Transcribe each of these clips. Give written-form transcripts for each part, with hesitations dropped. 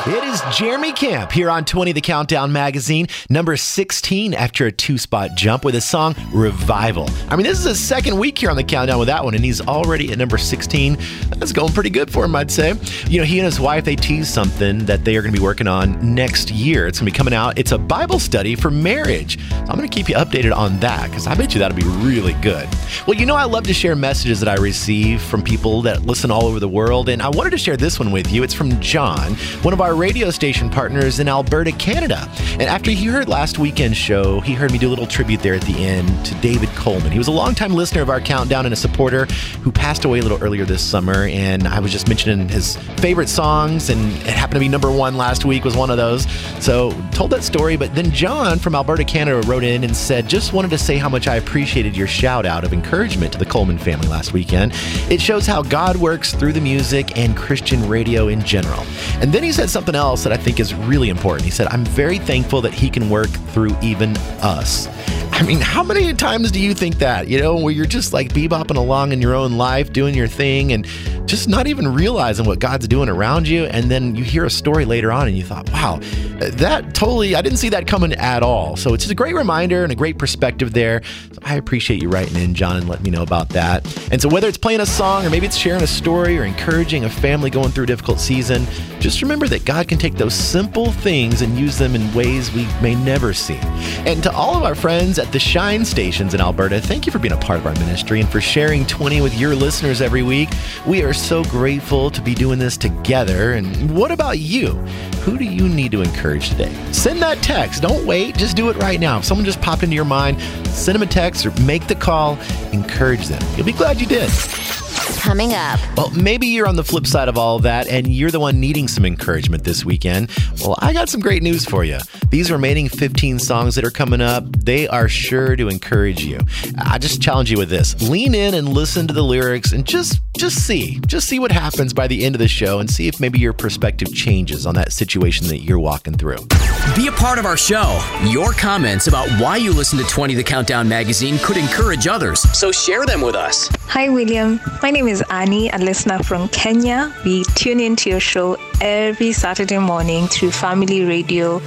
It is Jeremy Camp here on 20 The Countdown magazine, number 16 after a 2-spot jump with his song Revival. I mean, this is his second week here on the countdown with that one, and he's already at number 16. That's going pretty good for him, I'd say. You know, he and his wife, they teased something that they are going to be working on next year. It's going to be coming out. It's a Bible study for marriage. So I'm going to keep you updated on that because I bet you that'll be really good. Well, you know, I love to share messages that I receive from people that listen all over the world, and I wanted to share this one with you. It's from John, one of our radio station partners in Alberta, Canada. And after he heard last weekend's show, he heard me do a little tribute there at the end to David Coleman. He was a longtime listener of our countdown and a supporter who passed away a little earlier this summer. And I was just mentioning his favorite songs, and it happened to be number one last week, was one of those. So told that story. But then John from Alberta, Canada wrote in and said, just wanted to say how much I appreciated your shout out of encouragement to the Coleman family last weekend. It shows how God works through the music and Christian radio in general. And then he said something else that I think is really important. He said, I'm very thankful that he can work through even us. I mean, how many times do you think that, you know, where you're just like bebopping along in your own life, doing your thing, and just not even realizing what God's doing around you, and then you hear a story later on and you thought, wow, that totally, I didn't see that coming at all. So it's just a great reminder and a great perspective there. So I appreciate you writing in, John, and letting me know about that. And so whether it's playing a song or maybe it's sharing a story or encouraging a family going through a difficult season, just remember that God can take those simple things and use them in ways we may never see. And to all of our friends at the Shine stations in Alberta, thank you for being a part of our ministry and for sharing 20 with your listeners every week. We are so grateful to be doing this together. And what about you? Who do you need to encourage today? Send that text. Don't wait. Just do it right now. If someone just popped into your mind, send them a text or make the call. Encourage them. You'll be glad you did. Coming up. Well, maybe you're on the flip side of all of that and you're the one needing some encouragement this weekend. Well, I got some great news for you. These remaining 15 songs that are coming up, they are sure to encourage you. I just challenge you with this. Lean in and listen to the lyrics and just see what happens by the end of the show and see if maybe your perspective changes on that situation that you're walking through. Be a part of our show. Your comments about why you listen to 20 The Countdown magazine could encourage others, so share them with us. Hi, William. My name is Annie, a listener from Kenya. We tune into your show every Saturday morning through Family Radio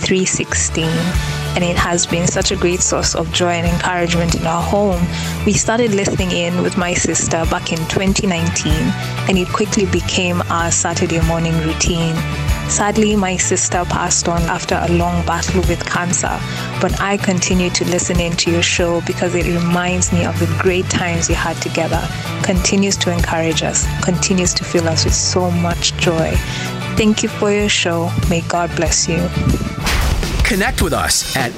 316. And it has been such a great source of joy and encouragement in our home. We started listening in with my sister back in 2019, and it quickly became our Saturday morning routine. Sadly, my sister passed on after a long battle with cancer, but I continue to listen into your show because it reminds me of the great times we had together, continues to encourage us, continues to fill us with so much joy. Thank you for your show. May God bless you. Connect with us at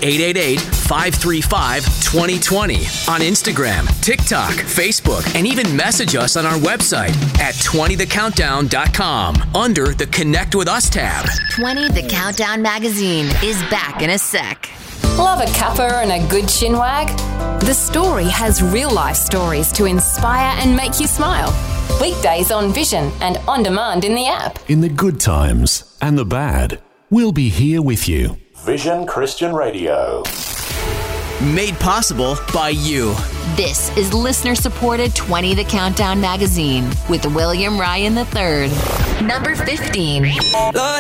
888-535-2020 on Instagram, TikTok, Facebook, and even message us on our website at 20thecountdown.com under the Connect with Us tab. 20 The Countdown magazine is back in a sec. Love a cuppa and a good chinwag? The Story has real-life stories to inspire and make you smile. Weekdays on Vision and on demand in the app. In the good times and the bad, we'll be here with you. Vision Christian Radio. Made possible by you. This is listener-supported 20 The Countdown magazine with William Ryan III. Number 15.